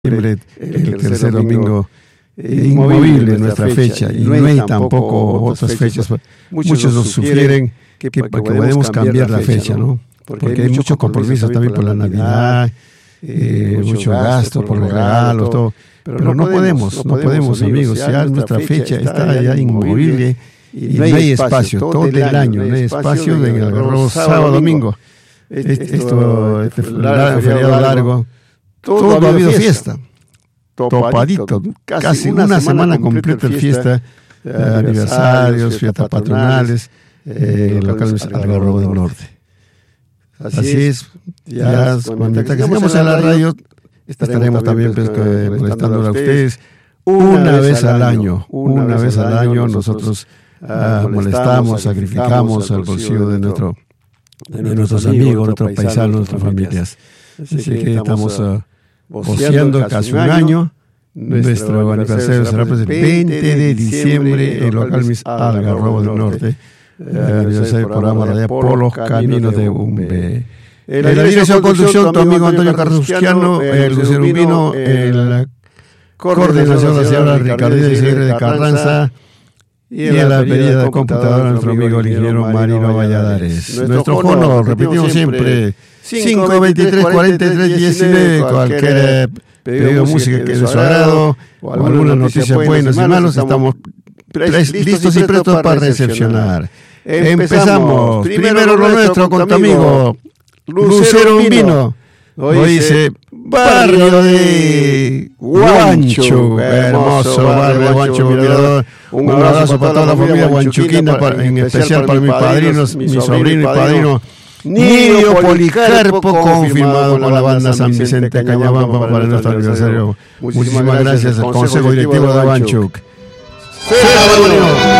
el tercer domingo inmovible nuestra fecha, y no hay tampoco otras fechas. Muchos nos sugieren que podemos cambiar la fecha, ¿no? Porque hay muchos compromisos también por la Navidad, mucho gasto por los regalos, todo. Pero no podemos, amigos, ya nuestra fecha está ya inmovible y no hay espacio todo el año, no hay espacio de agarrar sábado, domingo. Esto feriado largo, todo ha habido fiesta, topadito, casi una semana completa de fiesta, aniversarios, fiestas patronales, locales Algarrobo del Norte. Así es, ya cuando llegamos a la radio estaremos también molestándole a ustedes una vez al año nosotros molestamos, sacrificamos al bolsillo de nuestros amigos, nuestros paisanos, nuestras familias. Así que estamos voceando casi un año. Nuestro aniversario será el 20 de diciembre en local Mis Algarrobo del Norte. Aniversario del programa Radial por los Caminos de Umbe. En la dirección de conducción, tu amigo Antonio Carrasquiano, el Luciano Umbino, en la coordinación la señora Ricardina Isidre de Carranza, y en la pedida de computadora nuestro amigo el ingeniero Marino Valladares. Nuestro fono, repetimos siempre, 523-43-19, cualquier pedido de música que es de su agrado, o algunas noticias buenas y malas, estamos listos y prestos para recepcionar. Empezamos, primero lo nuestro con tu amigo Lucero Umbino. Hoy dice barrio de Huancho, hermoso barrio de Huancho, Mirador. Un abrazo para toda la familia huanchuquina, en especial para mis padrinos, mi sobrino y padrino Nidio Policarpo, confirmado por la banda San Vicente Cañabamba para nuestro aniversario. Muchísimas gracias al Consejo Directivo de Huanchuc.